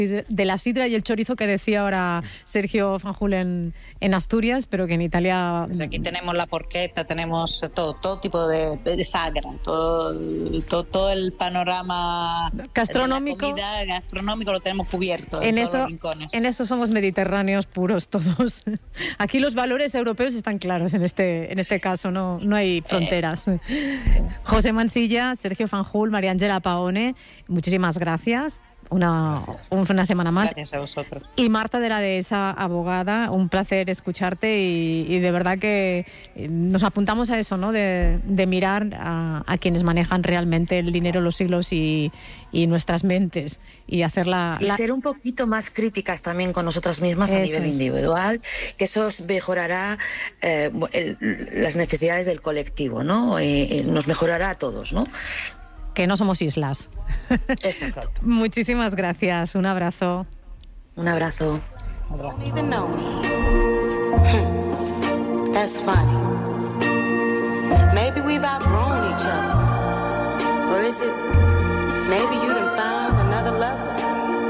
de la sidra y el chorizo que decía ahora Sergio Fanjul en Asturias, pero que en Italia... Pues aquí tenemos la porchetta, tenemos todo tipo de sagra, todo el panorama gastronómico, de la comida gastronómico lo tenemos cubierto en todos eso, los rincones. En eso somos mediterráneos puros todos. Aquí los valores europeos están claros en este caso, no hay fronteras. Sí. José Mansilla, Sergio Fanjul, María Ángela Paone, muchísimas gracias. Una semana más. Gracias a vosotros. Y Marta de la Dehesa, abogada, un placer escucharte y de verdad que nos apuntamos a eso, ¿no? De mirar a quienes manejan realmente el dinero, los hilos y nuestras mentes y hacerla... Y ser un poquito más críticas también con nosotras mismas a nivel individual, que eso mejorará las necesidades del colectivo, ¿no? Nos mejorará a todos, ¿no? Que no somos islas. Exacto. Muchísimas gracias. Un abrazo. Un abrazo. That's funny. Maybe we've outgrown each other. Or is it maybe you done found another lover?